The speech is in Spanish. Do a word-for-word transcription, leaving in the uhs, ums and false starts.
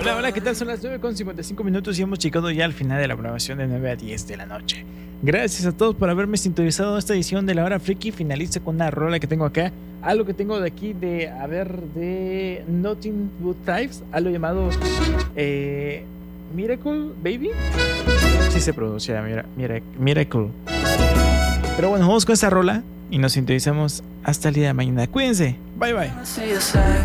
Hola, hola, ¿qué tal? Son las nueve con cincuenta y cinco minutos y hemos llegado ya al final de la programación de nueve a diez de la noche. Gracias a todos por haberme sintonizado. Esta edición de La Hora Friki finaliza con una rola que tengo acá. Algo que tengo de aquí de, a ver, de Nothing But Thieves. Algo llamado eh, Miracle Baby. Sí se pronuncia, mira, mira, Miracle. Pero bueno, vamos con esta rola y nos sintonizamos hasta el día de mañana. Cuídense. Bye, bye.